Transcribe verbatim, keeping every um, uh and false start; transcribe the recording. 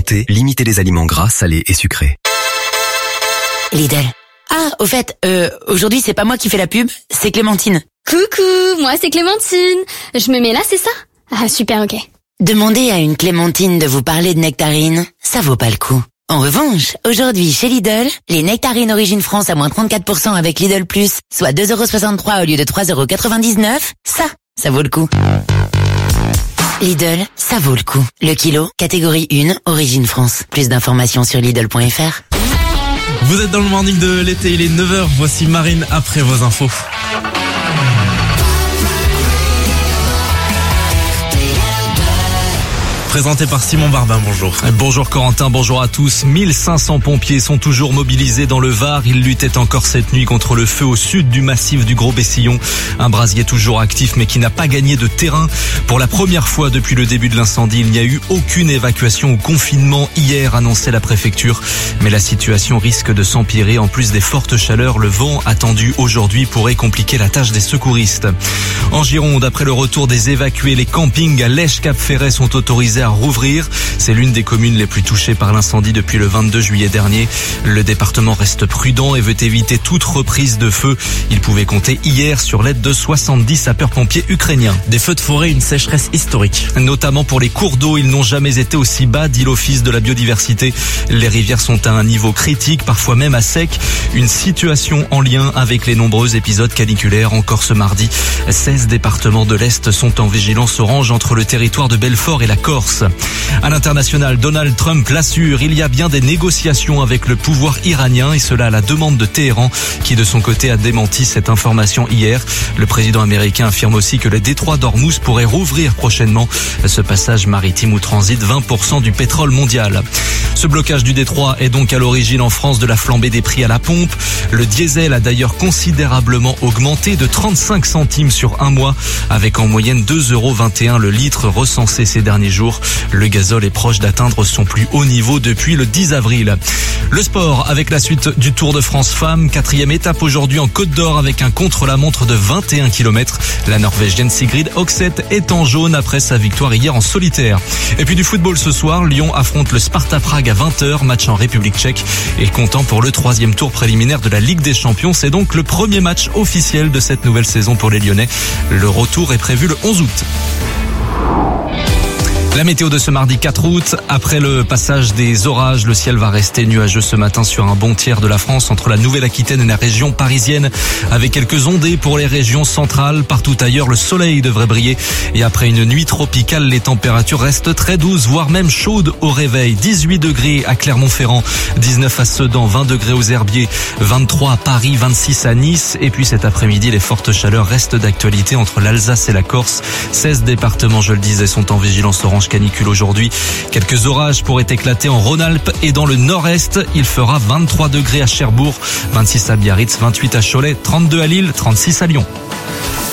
santé, limitez les aliments gras, salés et sucrés. Lidl. Ah, au fait, euh, aujourd'hui c'est pas moi qui fais la pub, c'est Clémentine. Coucou, moi c'est Clémentine. Je me mets là, c'est ça? Ah super, ok. Demandez à une Clémentine de vous parler de nectarines, ça vaut pas le coup. En revanche, aujourd'hui chez Lidl, les nectarines Origine France à moins trente-quatre pour cent avec Lidl Plus, soit deux euros soixante-trois au lieu de trois euros quatre-vingt-dix-neuf, ça, ça vaut le coup. Lidl, ça vaut le coup. Le kilo, catégorie un, Origine France. Plus d'informations sur Lidl point F R. Vous êtes dans le morning de l'été, il est neuf heures, voici Marine après vos infos. Présenté par Simon Barbin, bonjour. Bonjour Corentin, bonjour à tous. mille cinq cents pompiers sont toujours mobilisés dans le Var. Ils luttaient encore cette nuit contre le feu au sud du massif du Gros-Bessillon. Un brasier toujours actif mais qui n'a pas gagné de terrain. Pour la première fois depuis le début de l'incendie, il n'y a eu aucune évacuation ou confinement hier, annonçait la préfecture. Mais la situation risque de s'empirer. En plus des fortes chaleurs, le vent attendu aujourd'hui pourrait compliquer la tâche des secouristes. En Gironde, après le retour des évacués, les campings à Lèche-Cap-Ferret sont autorisés à rouvrir. C'est l'une des communes les plus touchées par l'incendie depuis le vingt-deux juillet dernier. Le département reste prudent et veut éviter toute reprise de feu. Il pouvait compter hier sur l'aide de soixante-dix sapeurs-pompiers ukrainiens. Des feux de forêt, une sécheresse historique. Notamment pour les cours d'eau, ils n'ont jamais été aussi bas, dit l'Office de la biodiversité. Les rivières sont à un niveau critique, parfois même à sec. Une situation en lien avec les nombreux épisodes caniculaires. Encore ce mardi, seize départements de l'Est sont en vigilance orange entre le territoire de Belfort et la Corse. À l'international, Donald Trump l'assure, il y a bien des négociations avec le pouvoir iranien et cela à la demande de Téhéran qui de son côté a démenti cette information hier. Le président américain affirme aussi que le détroit d'Ormuz pourrait rouvrir prochainement, ce passage maritime où transite vingt pour cent du pétrole mondial. Ce blocage du détroit est donc à l'origine en France de la flambée des prix à la pompe. Le diesel a d'ailleurs considérablement augmenté de trente-cinq centimes sur un mois avec en moyenne deux euros vingt et un le litre recensé ces derniers jours. Le gazole est proche d'atteindre son plus haut niveau depuis le dix avril. Le sport avec la suite du Tour de France Femmes. Quatrième étape aujourd'hui en Côte d'Or avec un contre-la-montre de vingt et un kilomètres. La Norvégienne Sigrid Hokseth est en jaune après sa victoire hier en solitaire. Et puis du football ce soir, Lyon affronte le Sparta Prague à vingt heures, match en République tchèque. Et comptant pour le troisième tour préliminaire de la Ligue des Champions, c'est donc le premier match officiel de cette nouvelle saison pour les Lyonnais. Le retour est prévu le onze août. La météo de ce mardi quatre août, après le passage des orages, le ciel va rester nuageux ce matin sur un bon tiers de la France entre la Nouvelle-Aquitaine et la région parisienne avec quelques ondées pour les régions centrales. Partout ailleurs, le soleil devrait briller et après une nuit tropicale, les températures restent très douces, voire même chaudes au réveil. dix-huit degrés à Clermont-Ferrand, dix-neuf à Sedan, vingt degrés aux Herbiers, vingt-trois à Paris, vingt-six à Nice. Et puis cet après-midi, les fortes chaleurs restent d'actualité entre l'Alsace et la Corse. seize départements, je le disais, sont en vigilance orange canicule aujourd'hui. Quelques orages pourraient éclater en Rhône-Alpes et dans le nord-est. Il fera vingt-trois degrés à Cherbourg, vingt-six à Biarritz, vingt-huit à Cholet, trente-deux à Lille, trente-six à Lyon.